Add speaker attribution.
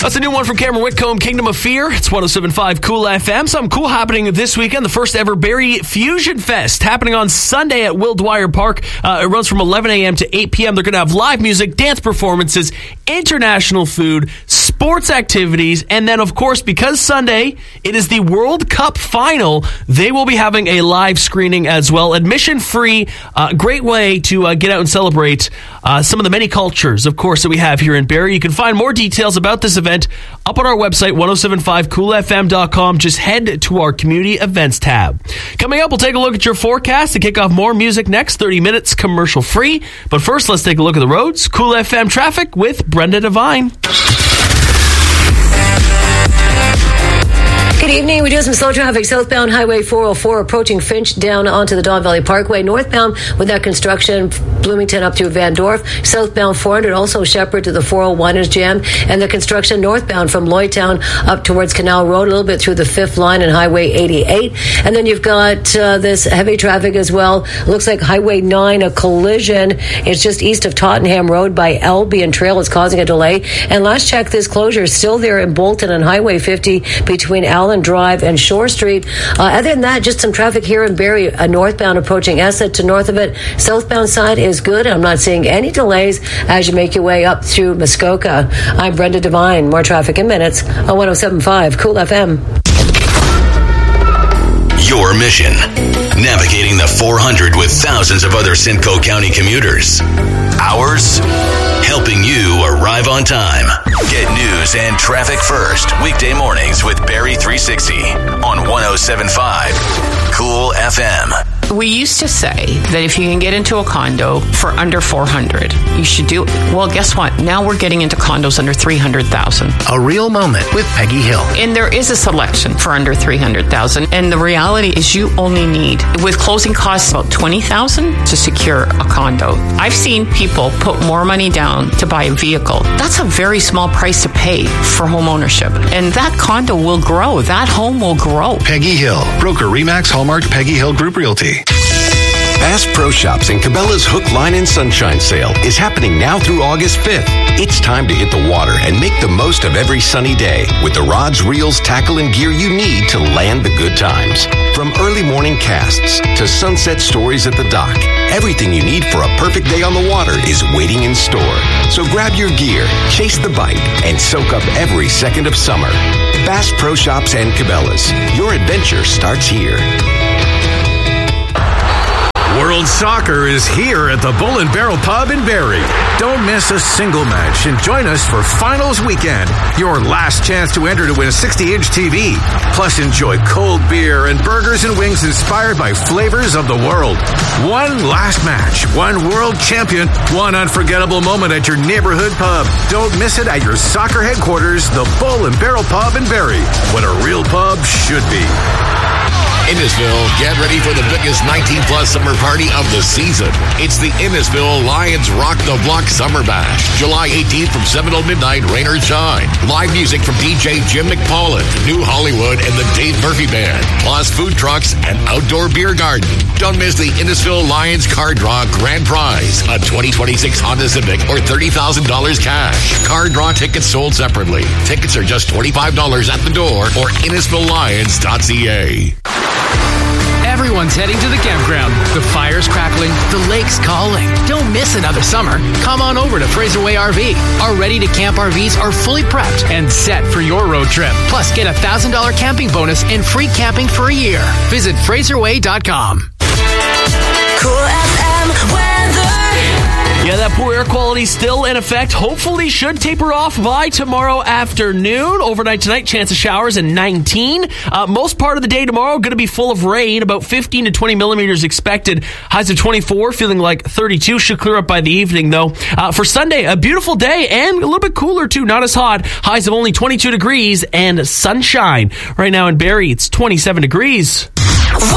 Speaker 1: That's a new one from Cameron Whitcomb, Kingdom of Fear. It's 107.5 Cool FM. Something cool happening this weekend. The first ever Barrie Fusion Fest happening on Sunday at Will Dwyer Park. It runs from 11 a.m. to 8 p.m. They're going to have live music, dance performances, international food, sports activities, and then, of course, because Sunday, it is the World Cup final, they will be having a live screening as well. Admission free. Great way to get out and celebrate some of the many cultures, of course, that we have here in Barrie. You can find more details about this event up on our website, 1075coolfm.com. Just head to our community events tab. Coming up, we'll take a look at your forecast to kick off more music next. 30 minutes commercial free. But first, let's take a look at the roads. Cool FM traffic with Brenda Devine.
Speaker 2: Good evening. We do have some slow traffic southbound Highway 404 approaching Finch down onto the Don Valley Parkway. Northbound with that construction, Bloomington up to Van Dorf. Southbound 400, also Shepherd to the 401 is jammed. And the construction northbound from Lloydtown up towards Canal Road, a little bit through the 5th line and Highway 88. And then you've got this heavy traffic as well. Looks like Highway 9, a collision. It's just east of Tottenham Road by Albion Trail. It's causing a delay. And last check, this closure is still there in Bolton on Highway 50 between Allen Drive and Shore Street. Other than that, just some traffic here in Barrie, northbound approaching Esset to north of it. Southbound side is good. I'm not seeing any delays as you make your way up through Muskoka. I'm Brenda Devine. More traffic in minutes on 107.5 Cool FM.
Speaker 3: Your mission, navigating the 400 with thousands of other Simcoe County commuters. Ours, helping you arrive on time. Get news and traffic first, weekday mornings with Barrie 360 on 107.5 Cool FM.
Speaker 4: We used to say that if you can get into a condo for under $400, you should do it. Well, guess what? Now we're getting into condos under $300,000.
Speaker 5: A real moment with Peggy Hill.
Speaker 4: And there is a selection for under $300,000. And the reality is you only need, with closing costs, about $20,000 to secure a condo. I've seen people put more money down to buy a vehicle. That's a very small price to pay for home ownership. And that condo will grow. That home will grow.
Speaker 5: Peggy Hill, broker Remax Hallmark Peggy Hill Group Realty.
Speaker 6: Bass Pro Shops and Cabela's Hook, Line, and Sunshine Sale is happening now through August 5th. It's time to hit the water and make the most of every sunny day with the rods, reels, tackle, and gear you need to land the good times. From early morning casts to sunset stories at the dock, everything you need for a perfect day on the water is waiting in store. So grab your gear, chase the bite, and soak up every second of summer. Bass Pro Shops and Cabela's. Your adventure starts here.
Speaker 7: World Soccer is here at the Bull and Barrel Pub in Barrie. Don't miss a single match and join us for Finals Weekend, your last chance to enter to win a 60-inch TV. Plus, enjoy cold beer and burgers and wings inspired by flavors of the world. One last match, one world champion, one unforgettable moment at your neighborhood pub. Don't miss it at your soccer headquarters, the Bull and Barrel Pub in Barrie, what a real pub should be.
Speaker 8: Innisfil, get ready for the biggest 19-plus summer party of the season. It's the Innisfil Lions Rock the Block Summer Bash. July 18th from 7 till midnight, rain or shine. Live music from DJ Jim McPollan, New Hollywood, and the Dave Murphy Band. Plus food trucks and outdoor beer garden. Don't miss the Innisfil Lions Car Draw Grand Prize. A 2026 Honda Civic or $30,000 cash. Car draw tickets sold separately. Tickets are just $25 at the door or InnisfilLions.ca.
Speaker 9: Everyone's heading to the campground. The fire's crackling, the lake's calling. Don't miss another summer. Come on over to Fraserway RV. Our ready-to-camp RVs are fully prepped and set for your road trip. Plus, get a $1,000 camping bonus and free camping for a year. Visit FraserWay.com.
Speaker 10: Cool FM weather.
Speaker 1: Yeah, that poor air quality still in effect. Hopefully should taper off by tomorrow afternoon. Overnight tonight, chance of showers at 19. Most part of the day tomorrow going to be full of rain. About 15 to 20 millimeters expected. Highs of 24, feeling like 32. Should clear up by the evening, though. For Sunday, a beautiful day and a little bit cooler, too. Not as hot. Highs of only 22 degrees and sunshine. Right now in Barrie, it's 27 degrees.